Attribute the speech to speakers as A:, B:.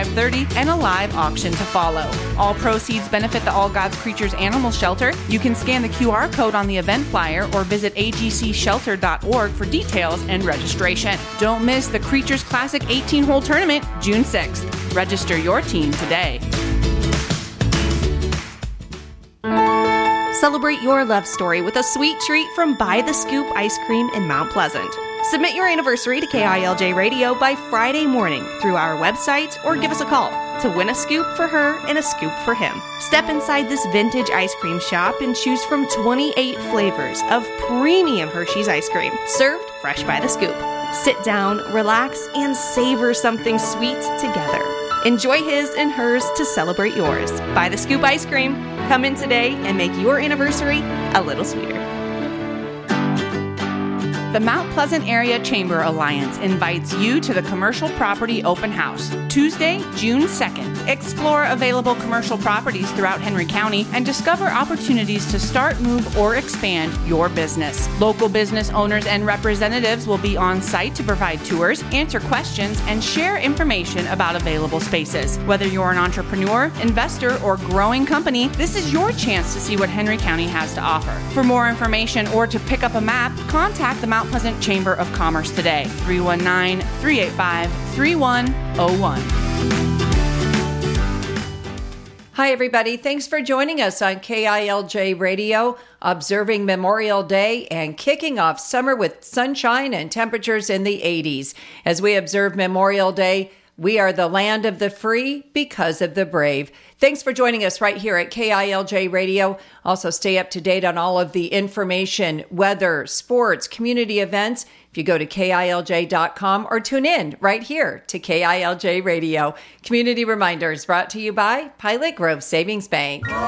A: 12:30 and a live auction to follow. All proceeds benefit the All God's Creatures Animal Shelter. You can scan the QR code on the event flyer or visit agcshelter.org for details and registration. Don't miss the Creatures Classic 18-hole tournament, June 6th. Register your team today.
B: Celebrate your love story with a sweet treat from By the Scoop Ice Cream in Mount Pleasant. Submit your anniversary to KILJ Radio by Friday morning through our website or give us a call to win a scoop for her and a scoop for him. Step inside this vintage ice cream shop and choose from 28 flavors of premium Hershey's ice cream, served fresh by the scoop. Sit down, relax, and savor something sweet together. Enjoy his and hers to celebrate yours. By the Scoop Ice Cream. Come in today and make your anniversary a little sweeter.
A: The Mount Pleasant Area Chamber Alliance invites you to the Commercial Property Open House, Tuesday, June 2nd. Explore available commercial properties throughout Henry County and discover opportunities to start, move, or expand your business. Local business owners and representatives will be on site to provide tours, answer questions, and share information about available spaces. Whether you're an entrepreneur, investor, or growing company, this is your chance to see what Henry County has to offer. For more information or to pick up a map, contact the Mount Pleasant Chamber of Commerce today, 319-385-3101.
C: Hi, everybody. Thanks for joining us on KILJ Radio, observing Memorial Day and kicking off summer with sunshine and temperatures in the 80s. As we observe Memorial Day, we are the land of the free because of the brave. Thanks for joining us right here at KILJ Radio. Also, stay up to date on all of the information, weather, sports, community events. If you go to KILJ.com or tune in right here to KILJ Radio. Community Reminders brought to you by Pilot Grove Savings Bank.